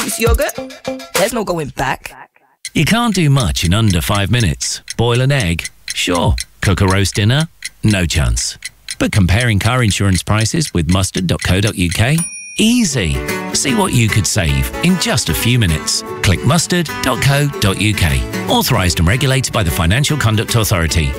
Greek yogurt? There's no going back. You can't do much in under 5 minutes. Boil an egg? Sure. Cook a roast dinner? No chance. But comparing car insurance prices with mustard.co.uk? Easy. See what you could save in just a few minutes. Click mustard.co.uk. Authorised and regulated by the Financial Conduct Authority.